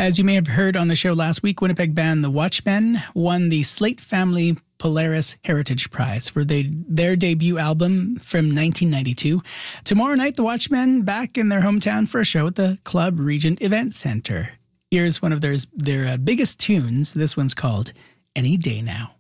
As you may have heard on the show last week, Winnipeg band The Watchmen won the Slate Family Polaris Heritage Prize for their debut album from 1992. Tomorrow night, The Watchmen back in their hometown for a show at the Club Regent Event Center. Here's one of their biggest tunes. This one's called Any Day Now.